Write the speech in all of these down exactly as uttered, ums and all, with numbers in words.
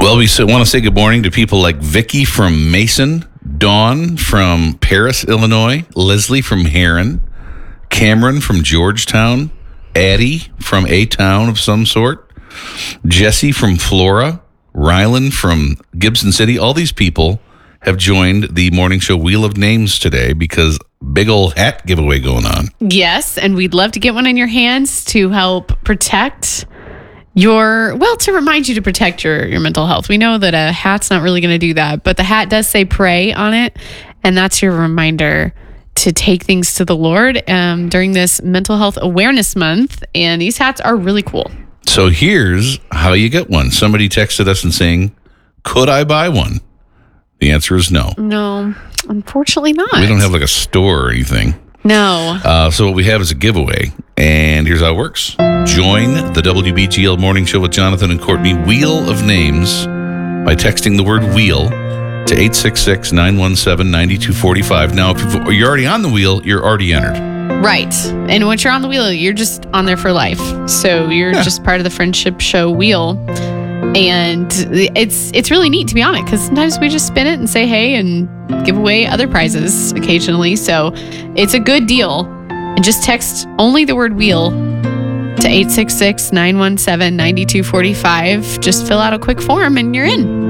Well, we want to say good morning to people like Vicky from Mason, Dawn from Paris, Illinois, Leslie from Heron, Cameron from Georgetown, Addie from a town of some sort, Jesse from Flora, Rylan from Gibson City. All these people have joined the morning show Wheel of Names today because big old hat giveaway going on. Yes, and we'd love to get one in your hands to help protect your, well, to remind you to protect your, your mental health. We know that a hat's not really going to do that, but the hat does say pray on it, and that's your reminder to take things to the Lord um, during this Mental Health Awareness Month, and these hats are really cool. So here's how you get one. Somebody texted us and saying, could I buy one? The answer is no. No, unfortunately not. We don't have like a store or anything. No. Uh, so what we have is a giveaway, and here's how it works. Join the W B G L Morning Show with Jonathan and Courtney Wheel of Names by texting the word wheel to eight six six, nine one seven, nine two four five. Now, if you're already on the wheel, you're already entered. Right. And once you're on the wheel, you're just on there for life. So you're yeah. just part of the Friendship Show wheel. And it's it's really neat, to be honest, because sometimes we just spin it and say hey and give away other prizes occasionally. So it's a good deal. And just text only the word wheel to eight six six, nine one seven, nine two four five. Just fill out a quick form and you're in.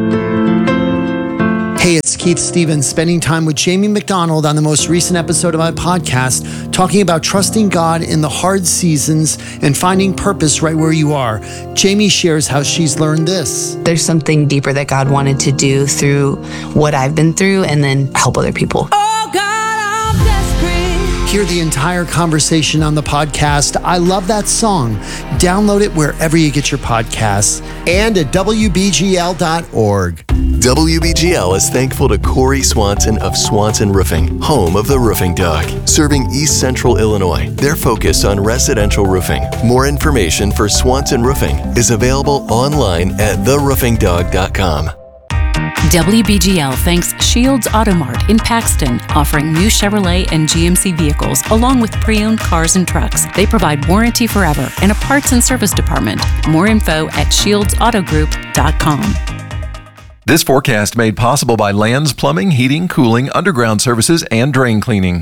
Hey, it's Keith Stevens, spending time with Jamie McDonald on the most recent episode of my podcast, talking about trusting God in the hard seasons and finding purpose right where you are. Jamie shares how she's learned this. There's something deeper that God wanted to do through what I've been through and then help other people. Oh God, I'm desperate. Hear the entire conversation on the podcast. I love that song. Download it wherever you get your podcasts and at W B G L dot org. W B G L is thankful to Corey Swanson of Swanson Roofing, home of the Roofing Dog, serving East Central Illinois. Their focus on residential roofing. More information for Swanson Roofing is available online at the roofing dog dot com. W B G L thanks Shields Auto Mart in Paxton, offering new Chevrolet and G M C vehicles along with pre-owned cars and trucks. They provide warranty forever and a parts and service department. More info at shields auto group dot com. This forecast made possible by Lands Plumbing, Heating, Cooling, Underground Services, and Drain Cleaning.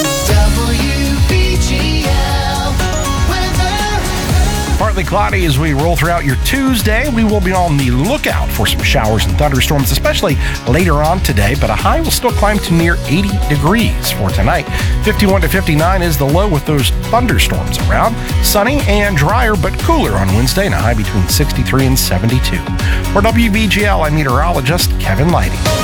Partly cloudy as we roll throughout your Tuesday. We will be on the lookout for some showers and thunderstorms, especially later on today, but a high will still climb to near eighty degrees for tonight. fifty-one to fifty-nine is the low with those thunderstorms around. Sunny and drier, but cooler on Wednesday, and a high between sixty-three and seventy-two. For W B G L, I'm meteorologist Kevin Lighty.